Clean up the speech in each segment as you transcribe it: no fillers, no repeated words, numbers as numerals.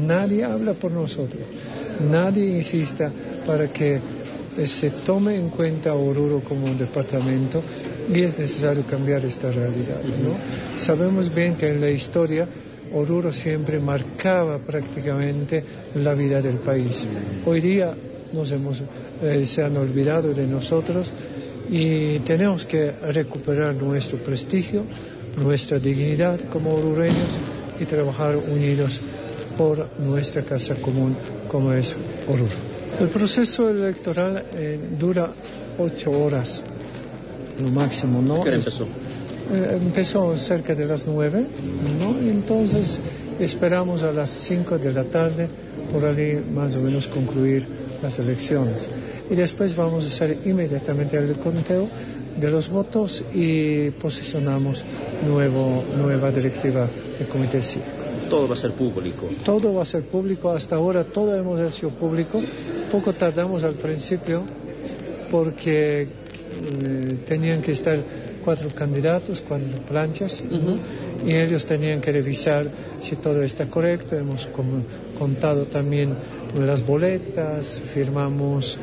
Nadie habla por nosotros, nadie insista para que se tome en cuenta Oruro como un departamento y es necesario cambiar esta realidad, ¿no? Sabemos bien que en la historia Oruro siempre marcaba prácticamente la vida del país. Hoy día se han olvidado de nosotros y tenemos que recuperar nuestro prestigio, nuestra dignidad como orureños y trabajar unidos por nuestra casa común como es Oruro. El proceso electoral dura 8 horas, lo máximo, ¿no? ¿Qué hora empezó? Empezó cerca de las 9, ¿no? Entonces esperamos a las 5 de la tarde, por ahí más o menos concluir las elecciones. Y después vamos a hacer inmediatamente el conteo de los votos y posicionamos nueva directiva del Comité Cívico. Todo va a ser público. Todo va a ser público. Hasta ahora todo hemos hecho público. Poco tardamos al principio porque tenían que estar 4 candidatos, 4 planchas, ¿no? Y ellos tenían que revisar si todo está correcto. Hemos contado también las boletas, firmamos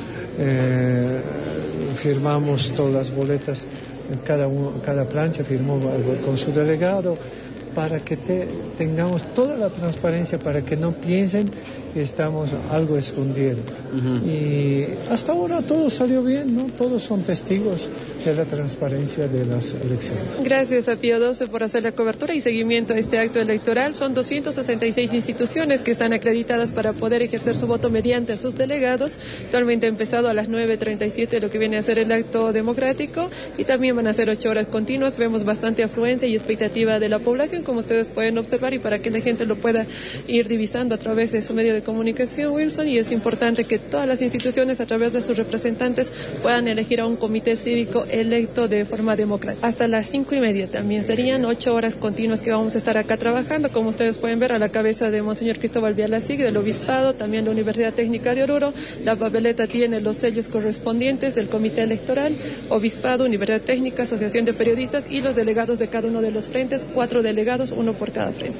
todas las boletas, cada plancha firmó con su delegado, para que tengamos toda la transparencia, para que no piensen que estamos algo escondiendo. Y hasta ahora todo salió bien, ¿no? Todos son testigos de la transparencia de las elecciones. Gracias a Pío XII por hacer la cobertura y seguimiento a este acto electoral. Son 266 instituciones que están acreditadas para poder ejercer su voto mediante sus delegados. Actualmente ha empezado a las 9:37 lo que viene a ser el acto democrático y también van a ser 8 horas continuas. Vemos bastante afluencia y expectativa de la población, como ustedes pueden observar, y para que la gente lo pueda ir divisando a través de su medio de comunicación, Wilson, y es importante que todas las instituciones a través de sus representantes puedan elegir a un comité cívico electo de forma democrática. Hasta las 5:30 también serían 8 horas continuas que vamos a estar acá trabajando, como ustedes pueden ver, a la cabeza de Monseñor Cristóbal Vialasig del Obispado, también la Universidad Técnica de Oruro. La papeleta tiene los sellos correspondientes del comité electoral, Obispado, Universidad Técnica, Asociación de Periodistas y los delegados de cada uno de los frentes, 4 delegados, 1 por cada frente.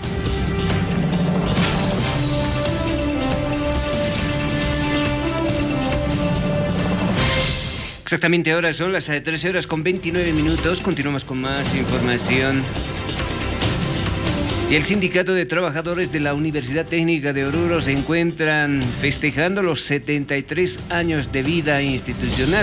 Exactamente ahora son las 13 horas con 29 minutos. Continuamos con más información. Y el Sindicato de Trabajadores de la Universidad Técnica de Oruro se encuentran festejando los 73 años de vida institucional.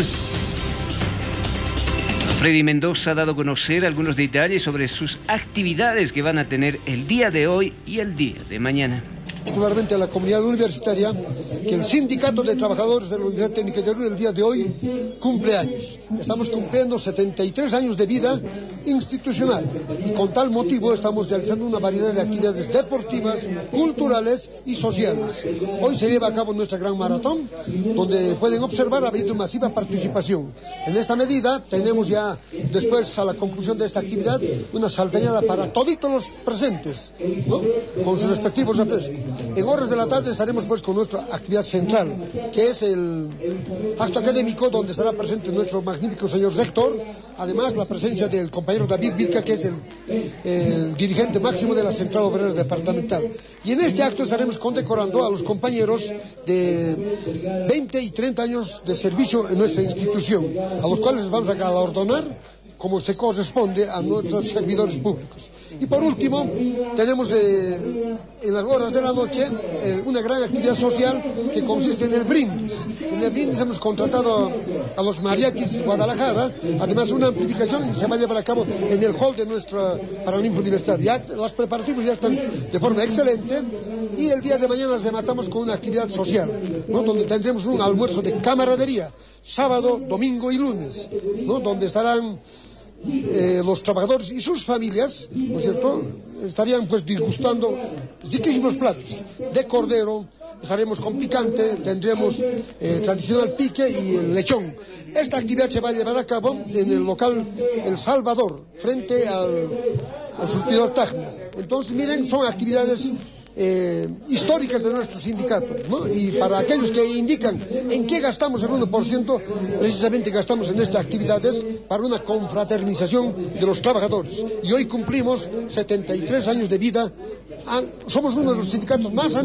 Freddy Mendoza ha dado a conocer algunos detalles sobre sus actividades que van a tener el día de hoy y el día de mañana. Particularmente a la comunidad universitaria, que el Sindicato de Trabajadores de la Universidad Técnica de Oruro el día de hoy cumple años. Estamos cumpliendo 73 años de vida institucional y con tal motivo estamos realizando una variedad de actividades deportivas, culturales y sociales. Hoy se lleva a cabo nuestra gran maratón, donde pueden observar ha habido masiva participación. En esta medida tenemos ya, después a la conclusión de esta actividad, una salteñada para toditos los presentes, ¿no? Con sus respectivos refrescos. En horas de la tarde estaremos pues con nuestra actividad central, que es el acto académico, donde estará presente nuestro magnífico señor rector, además la presencia del compañero David Vilca, que es el dirigente máximo de la Central Obrera Departamental. Y en este acto estaremos condecorando a los compañeros de 20 y 30 años de servicio en nuestra institución, a los cuales les vamos a galardonar como se corresponde a nuestros servidores públicos. Y por último, tenemos en las horas de la noche una gran actividad social que consiste en el brindis. En el brindis hemos contratado a los mariachis Guadalajara, además una amplificación, y se va a llevar a cabo en el hall de nuestra Paralimpio Universitario. Ya los preparativos ya están de forma excelente y el día de mañana rematamos con una actividad social, ¿no? Donde tendremos un almuerzo de camaradería, sábado, domingo y lunes, ¿no? Donde estarán los trabajadores y sus familias, ¿no es cierto?, estarían pues disgustando riquísimos platos de cordero, estaremos con picante, tendremos tradicional pique y el lechón. Esta actividad se va a llevar a cabo en el local El Salvador, frente al surtidor Tacna. Entonces, miren, son actividades históricas de nuestro sindicato, ¿no? Y para aquellos que indican en qué gastamos el 1%, precisamente gastamos en estas actividades para una confraternización de los trabajadores. Y hoy cumplimos 73 años de vida. Somos uno de los sindicatos más